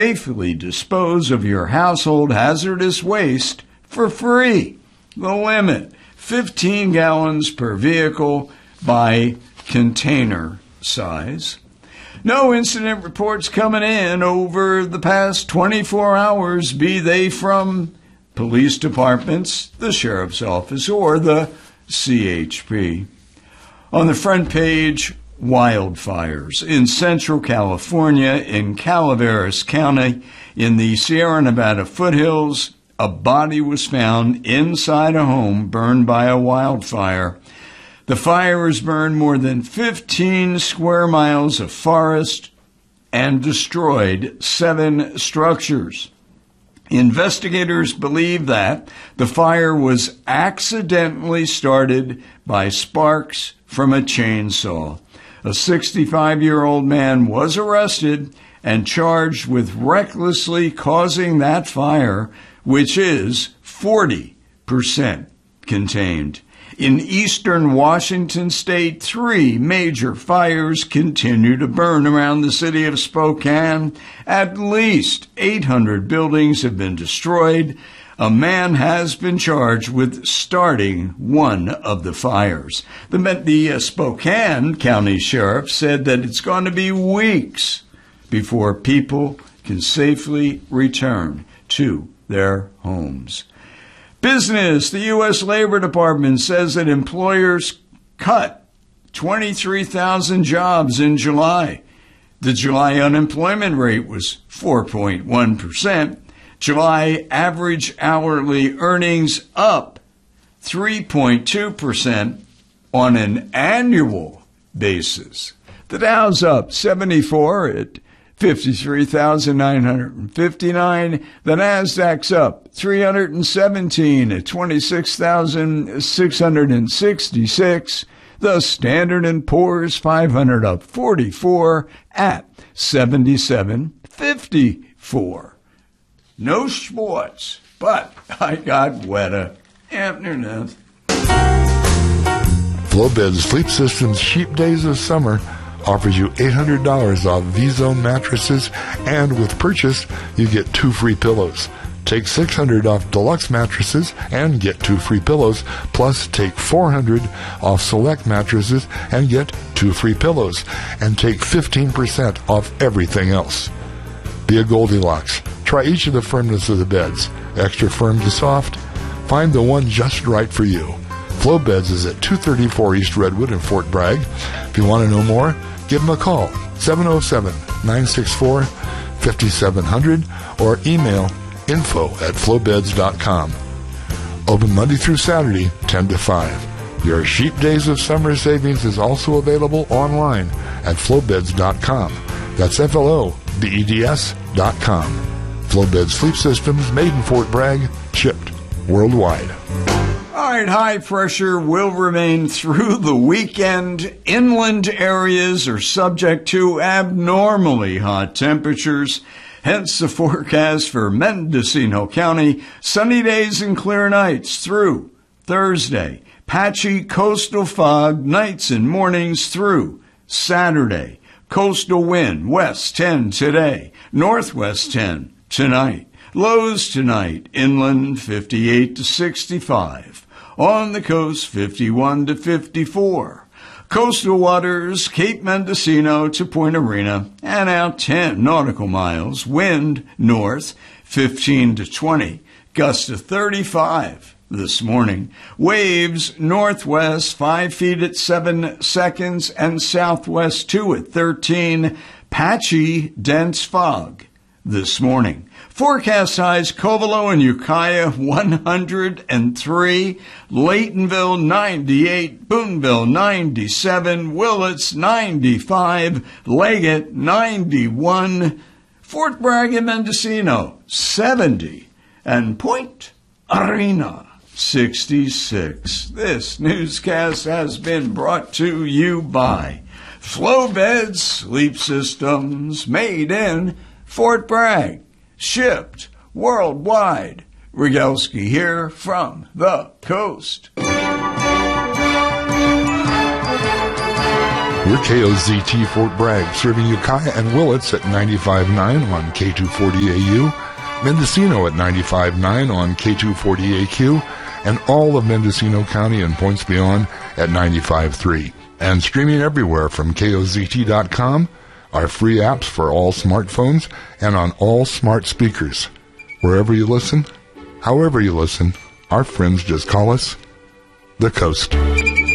safely dispose of your household hazardous waste for free. The limit, 15 gallons per vehicle by container size. No incident reports coming in over the past 24 hours, be they from police departments, the sheriff's office, or the CHP. On the front page, wildfires in Central California, in Calaveras County, in the Sierra Nevada foothills. A body was found inside a home burned by a wildfire. The fires burned more than 15 square miles of forest and destroyed 7 structures. Investigators believe that the fire was accidentally started by sparks from a chainsaw. A 65-year-old man was arrested and charged with recklessly causing that fire, which is 40% contained. In eastern Washington state, 3 major fires continue to burn around the city of Spokane. At least 800 buildings have been destroyed. A man has been charged with starting one of the fires. The Spokane County Sheriff said that it's going to be weeks before people can safely return to their homes. Business. The U.S. Labor Department says that employers cut 23,000 jobs in July. The July unemployment rate was 4.1%. July average hourly earnings up 3.2% on an annual basis. The Dow's up 74 at 53,959. The Nasdaq's up 317 at 26,666. The Standard & Poor's 500 up 44 at 77.54. No sports, but I got wetter. Afternoon. Flowbed's Sleep Systems Cheap Days of Summer offers you $800 off V-Zone mattresses, and with purchase, you get 2 free pillows. Take $600 off deluxe mattresses and get 2 free pillows, plus take $400 off select mattresses and get 2 free pillows, and take 15% off everything else. Be a Goldilocks. Try each of the firmness of the beds. Extra firm to soft. Find the one just right for you. Flowbeds is at 234 East Redwood in Fort Bragg. If you want to know more, give them a call, 707-964-5700, or email info@flowbeds.com. Open Monday through Saturday, 10 to 5. Your Sheep Days of Summer Savings is also available online at flowbeds.com. That's FLOBEDS.com. Flowbed Sleep Systems, made in Fort Bragg, shipped worldwide. All right, high pressure will remain through the weekend. Inland areas are subject to abnormally hot temperatures. Hence the forecast for Mendocino County. Sunny days and clear nights through Thursday. Patchy coastal fog nights and mornings through Saturday. Coastal wind west 10 today, northwest 10 tonight. Lows tonight, inland 58 to 65. On the coast, 51 to 54. Coastal waters, Cape Mendocino to Point Arena, and out 10 nautical miles. Wind north, 15 to 20. Gust to 35 this morning. Waves northwest, 5 feet at 7 seconds, and southwest 2 at 13. Patchy, dense fog this morning. Forecast highs, Covelo and Ukiah 103, Laytonville 98, Boonville 97, Willits 95, Leggett 91, Fort Bragg and Mendocino 70, and Point Arena 66. This newscast has been brought to you by Flowbed Sleep Systems, made in Fort Bragg, shipped worldwide. Rogalski here from the coast. We're KOZT Fort Bragg, serving Ukiah and Willits at 95.9 on K240AU, Mendocino at 95.9 on K240AQ, and all of Mendocino County and points beyond at 95.3. And streaming everywhere from KOZT.com, our free apps for all smartphones and on all smart speakers. Wherever you listen, however you listen, our friends just call us The Coast.